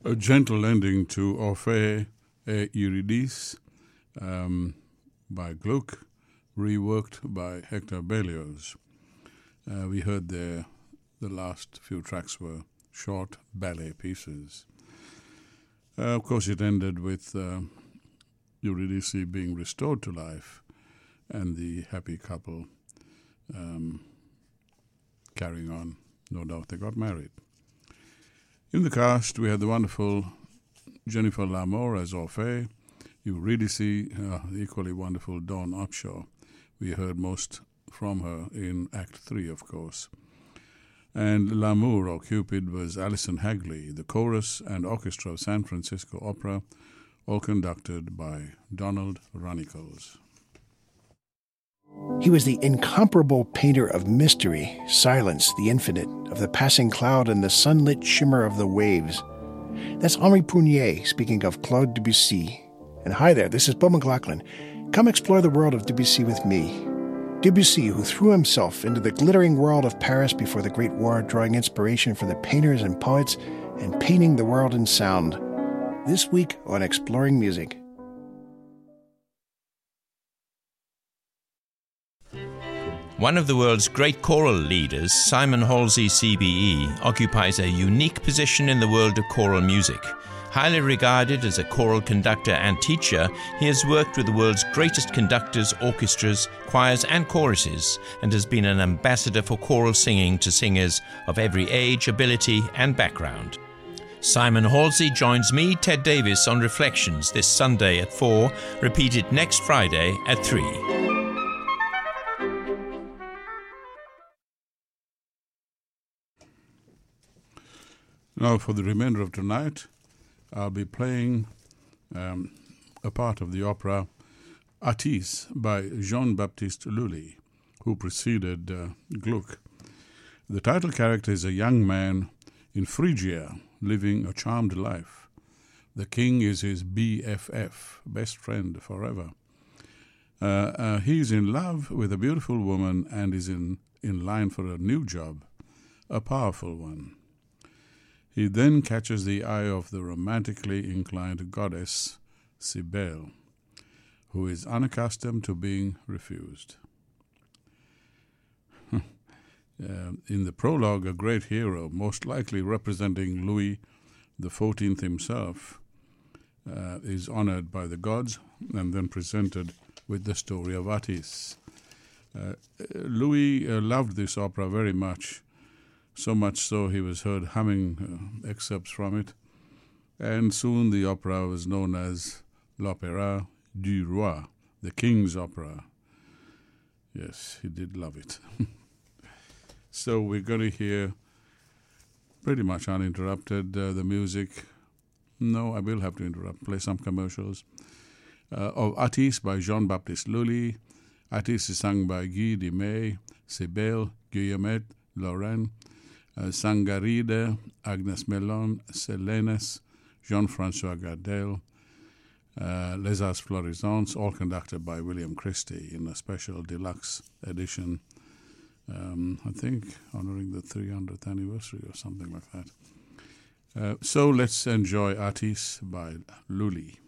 A gentle ending to Orphée et Eurydice by Gluck, reworked by Hector Berlioz. We heard there the last few tracks were short ballet pieces. Of course, it ended with Eurydice being restored to life and the happy couple carrying on. No doubt they got married. In the cast, we had the wonderful Jennifer Lamour as Orphée, Eurydice, the equally wonderful Dawn Upshaw. We heard most from her in Act 3, of course. And Lamour, or Cupid, was Alison Hagley, the chorus and orchestra of San Francisco Opera, all conducted by Donald Runnicles. He was the incomparable painter of mystery, silence, the infinite, of the passing cloud and the sunlit shimmer of the waves. That's Henri Prunier speaking of Claude Debussy. And hi there, this is Bill McLaughlin. Come explore the world of Debussy with me. Debussy, who threw himself into the glittering world of Paris before the Great War, drawing inspiration for the painters and poets and painting the world in sound. This week on Exploring Music. One of the world's great choral leaders, Simon Halsey CBE, occupies a unique position in the world of choral music. Highly regarded as a choral conductor and teacher, he has worked with the world's greatest conductors, orchestras, choirs and choruses, and has been an ambassador for choral singing to singers of every age, ability and background. Simon Halsey joins me, Ted Davis, on Reflections this Sunday at 4, repeated next Friday at 3. Now, for the remainder of tonight, I'll be playing a part of the opera Atys by Jean-Baptiste Lully, who preceded Gluck. The title character is a young man in Phrygia living a charmed life. The king is his BFF, best friend forever. He's in love with a beautiful woman and is in line for a new job, a powerful one. He then catches the eye of the romantically inclined goddess Cybele, who is unaccustomed to being refused. In the prologue, a great hero, most likely representing Louis XIV himself, is honored by the gods and then presented with the story of Atys. Louis loved this opera very much, so much so he was heard humming excerpts from it, and soon the opera was known as l'Opéra du Roi, the King's Opera. Yes, he did love it. So we're going to hear, pretty much uninterrupted, the music. No, I will have to interrupt, play some commercials. Of Atys by Jean-Baptiste Lully. Atys is sung by Guy Dimay, Cybele, Guillemette, Lorraine, Sangaride, Agnes Mellon, Célénes, Jean-François Gardel, Les Arts Florissants, all conducted by William Christie in a special deluxe edition, I think honoring the 300th anniversary or something like that. So let's enjoy Atys by Lully.